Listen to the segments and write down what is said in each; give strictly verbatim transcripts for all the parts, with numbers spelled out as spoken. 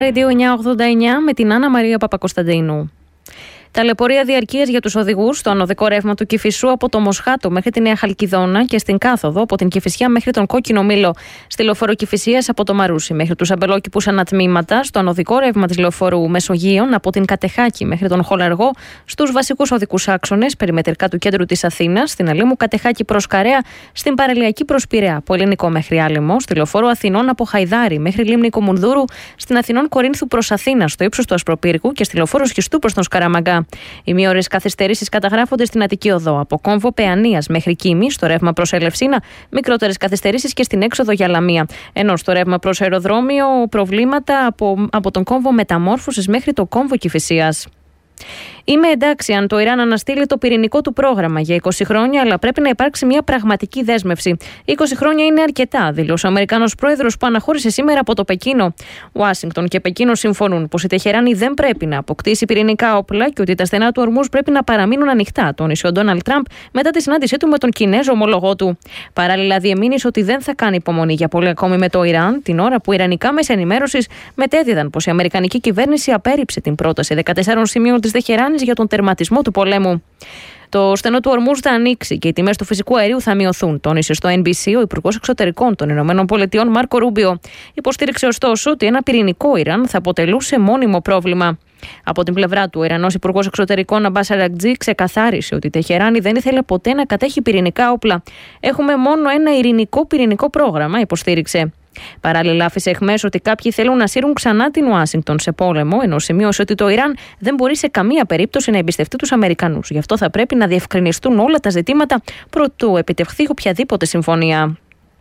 Radio εννιακόσια ογδόντα εννιά με την Άννα Μαρία Παπακοσταντίνου. Ταλαιπωρία διαρκείας για τους οδηγούς στο ανωδικό ρεύμα του Κηφισού από το Μοσχάτο μέχρι τη Νέα Χαλκιδόνα και στην κάθοδο από την Κηφισιά μέχρι τον Κόκκινο Μήλο. Στη λεωφόρο Κηφισίας από το Μαρούσι μέχρι τους αμπελόκηπους ανατμήματα. Στο ανωδικό ρεύμα της λεωφόρου Μεσογείων από την Κατεχάκη μέχρι τον Χολαργό. Στους βασικούς οδικούς άξονες περιμετρικά του κέντρου της Αθήνας. Στην Αλήμου Κατεχάκη προς Καρέα. Στην παραλιακή προς Πειραιά από Ελληνικό μέχρι Άλυμο. Στη λεωφόρο Αθηνών από Χαϊδάρι μέχρι Λίμνη Κομουνδούρου. Στην Αθηνών Κορίνθου προς Αθήνα στο ύψος του Ασπροπύργου και στη λεωφόρο Σχιστού προς τον Σκαραμαγκά. Οι μειώρες καθυστερήσεις καταγράφονται στην Αττική Οδό από Κόμβο Παιανίας μέχρι Κίμη, στο ρεύμα προς Ελευσίνα, μικρότερες καθυστερήσεις και στην έξοδο για Λαμία. Ενώ στο ρεύμα προς αεροδρόμιο προβλήματα από, από τον Κόμβο Μεταμόρφωσης μέχρι το Κόμβο Κηφισίας. Είμαι εντάξει αν το Ιράν αναστείλει το πυρηνικό του πρόγραμμα για είκοσι χρόνια, αλλά πρέπει να υπάρξει μια πραγματική δέσμευση. είκοσι χρόνια είναι αρκετά, δήλωσε ο Αμερικανός πρόεδρος που αναχώρησε σήμερα από το Πεκίνο. Ουάσιγκτον και Πεκίνο συμφωνούν πως η Τεχεράνη δεν πρέπει να αποκτήσει πυρηνικά όπλα και ότι τα στενά του ορμούς πρέπει να παραμείνουν ανοιχτά, τόνισε ο Ντόναλντ Τραμπ μετά τη συνάντησή του με τον Κινέζο ομολογό του. Παράλληλα, διεμήνυσε ότι δεν θα κάνει υπομονή για πολύ ακόμη με το Ιράν, την ώρα που ιρανικά μέσα ενημέρωσης μετέδιδαν πως η Αμερικανική κυβέρνηση απέρριψε την πρόταση δεκατεσσάρων σημείων της Τεχεράνης για τον τερματισμό του πολέμου. Το στενό του ορμούς θα ανοίξει και οι τιμές του φυσικού αερίου θα μειωθούν, τόνισε στο Εν Μπι Σι ο Υπουργός Εξωτερικών των Ηνωμένων Πολιτειών Μάρκο Ρούμπιο. Υποστήριξε ωστόσο ότι ένα πυρηνικό Ιράν θα αποτελούσε μόνιμο πρόβλημα. Από την πλευρά του, ο Ιρανός Υπουργός Εξωτερικών Αμπάς Αρακτζή ξεκαθάρισε ότι η Τεχεράνη δεν ήθελε ποτέ να κατέχει πυρηνικά όπλα. Έχουμε μόνο ένα ειρηνικό πυρηνικό πρόγραμμα, υποστήριξε. Παράλληλα, άφησε εχμές ότι κάποιοι θέλουν να σύρουν ξανά την Ουάσιγκτον σε πόλεμο, ενώ σημείωσε ότι το Ιράν δεν μπορεί σε καμία περίπτωση να εμπιστευτεί τους Αμερικανούς. Γι' αυτό θα πρέπει να διευκρινιστούν όλα τα ζητήματα προτού επιτευχθεί οποιαδήποτε συμφωνία.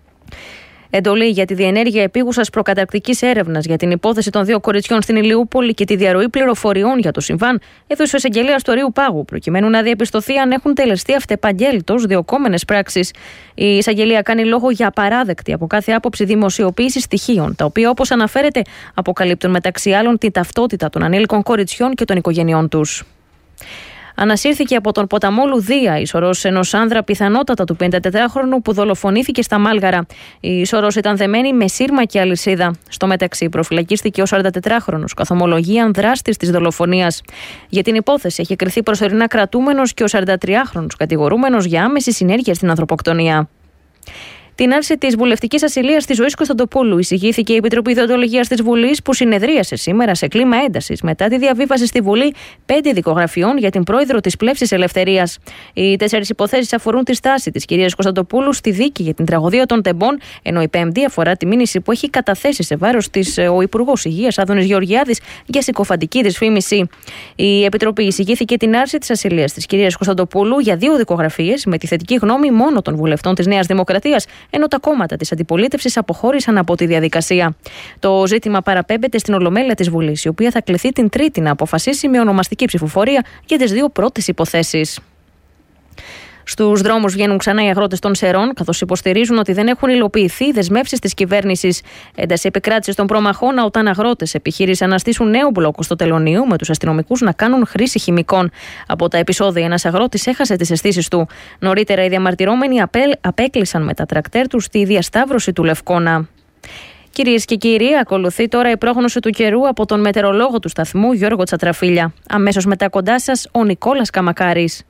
Εντολή για τη διενέργεια επίγουσας προκαταρκτικής έρευνας για την υπόθεση των δύο κοριτσιών στην Ηλιούπολη και τη διαρροή πληροφοριών για το συμβάν έδωσε ο εισαγγελέας του Ρείου Πάγου, προκειμένου να διαπιστωθεί αν έχουν τελεστεί αυτεπαγγέλτος διωκόμενες πράξεις. Η εισαγγελία κάνει λόγο για απαράδεκτη από κάθε άποψη δημοσιοποίηση στοιχείων, τα οποία, όπως αναφέρεται, αποκαλύπτουν μεταξύ άλλων την ταυτότητα των ανήλικων κοριτσιών και των οικογενειών τους. Ανασύρθηκε από τον ποταμό Λουδία η σωρός ενός άνδρα, πιθανότατα του πενηντατετράχρονου, που δολοφονήθηκε στα Μάλγαρα. Η σωρός ήταν δεμένη με σύρμα και αλυσίδα. Στο μεταξύ, προφυλακίστηκε ο σαραντατετράχρονος, καθ' ομολογίαν δράστης της δολοφονίας. Για την υπόθεση έχει κριθεί προσωρινά κρατούμενος και ο σαραντατριάχρονος κατηγορούμενος για άμεση συνέργεια στην ανθρωποκτονία. Την άρση της βουλευτικής ασυλίας της Ζωής Κωνσταντοπούλου εισηγήθηκε η Επιτροπή Δεοντολογίας της Βουλής, που συνεδρίασε σήμερα σε κλίμα έντασης μετά τη διαβίβαση στη Βουλή πέντε δικογραφιών για την πρόεδρο της Πλεύσης Ελευθερίας. Οι τέσσερις υποθέσεις αφορούν τη στάση της κυρίας Κωνσταντοπούλου στη δίκη για την τραγωδία των Τεμπών, ενώ η πέμπτη αφορά τη μήνυση που έχει καταθέσει σε βάρος της ο Υπουργός Υγείας Άδωνης Γεωργιάδης για συκοφαντική δυσφήμιση. Η Επιτροπή εισηγήθηκε την άρση της ασυλίας της κυρίας Κωνσταντοπούλου για δύο δικογραφίες με τη θετική γνώμη μόνο των βουλευτών της Νέας Δημοκρατίας, ενώ τα κόμματα της αντιπολίτευσης αποχώρησαν από τη διαδικασία. Το ζήτημα παραπέμπεται στην Ολομέλεια της Βουλής, η οποία θα κληθεί την Τρίτη να αποφασίσει με ονομαστική ψηφοφορία για τις δύο πρώτες υποθέσεις. Στους δρόμους βγαίνουν ξανά οι αγρότες των Σερών, καθώς υποστηρίζουν ότι δεν έχουν υλοποιηθεί οι δεσμεύσεις της κυβέρνησης. Ένταση επικράτησε των προμαχών όταν αγρότες επιχείρησαν να στήσουν νέο μπλόκο στο τελωνείο, με τους αστυνομικούς να κάνουν χρήση χημικών. Από τα επεισόδια, ένας αγρότης έχασε τις αισθήσεις του. Νωρίτερα, οι διαμαρτυρόμενοι απέκλεισαν με τα τρακτέρ τους τη διασταύρωση του Λευκώνα. Κυρίες και κύριοι, ακολουθεί τώρα η πρόγνωση του καιρού από τον μετεωρολόγο του σταθμού Γιώργο Τσατραφίλια. Αμέσως μετά κοντά σας ο Νικόλας Καμακάρης.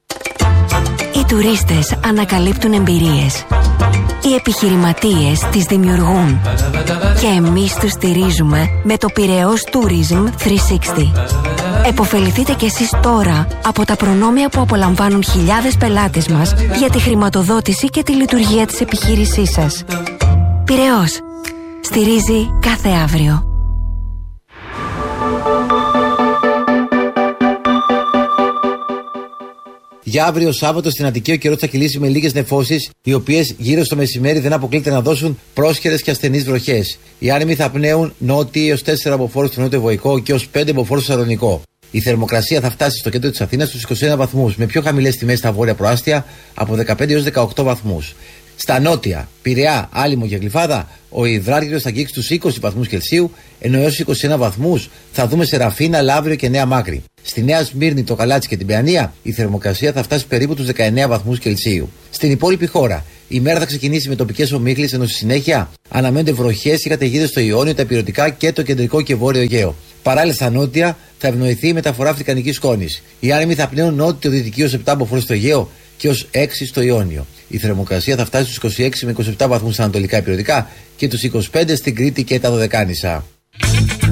Οι τουρίστες ανακαλύπτουν εμπειρίες. Οι επιχειρηματίες τις δημιουργούν. Και εμείς τους στηρίζουμε με το Πειραιώς Tourism τριακόσια εξήντα. Εποφεληθείτε κι εσείς τώρα από τα προνόμια που απολαμβάνουν χιλιάδες πελάτες μας για τη χρηματοδότηση και τη λειτουργία της επιχείρησής σας. Πειραιώς. Στηρίζει κάθε αύριο. Για αύριο Σάββατο στην Αττική ο καιρός θα κυλήσει με λίγες νεφώσεις, οι οποίες γύρω στο μεσημέρι δεν αποκλείται να δώσουν πρόσχερες και ασθενείς βροχές. Οι άνεμοι θα πνέουν νότιοι έως τέσσερα μποφόρ στο νότιο-βοϊκό και έως πέντε μποφόρ στο Σαλονικό. Η θερμοκρασία θα φτάσει στο κέντρο της Αθήνας στους είκοσι ένα βαθμούς, με πιο χαμηλές τιμές στα βόρεια προάστια από δεκαπέντε έως δεκαοκτώ βαθμούς. Στα νότια, Πειραιά, Άλυμο και Γλυφάδα, ο υδράργυρος θα αγγίξει τους είκοσι βαθμούς Κελσίου, ενώ έως είκοσι ένα βαθμούς θα δούμε σε Ραφίνα, Λαύριο και Νέα Μάκρη. Στη Νέα Σμύρνη, το Καλάτσι και την Παιανία, η θερμοκρασία θα φτάσει περίπου τους δεκαεννέα βαθμούς Κελσίου. Στην υπόλοιπη χώρα, Η μέρα θα ξεκινήσει με τοπικές ομίχλες, ενώ στη συνέχεια αναμένονται βροχές και καταιγίδες στο Ιόνιο, τα Ηπειρωτικά και το κεντρικό και βόρειο Αιγαίο. Παράλληλα, στα νότια θα ευνοηθεί η μεταφορά αφρικανικής σκόνης. Οι άνεμοι θα πνέουν νότιο-δυτική ως επτά μποφόρ στο Αιγαίο και ως έξι στο Ιόνιο. Η θερμοκρασία θα φτάσει στους είκοσι έξι με είκοσι επτά βαθμούς στα ανατολικά Ηπειρωτικά και τους είκοσι πέντε στην Κρήτη και τα Δωδεκάνησα.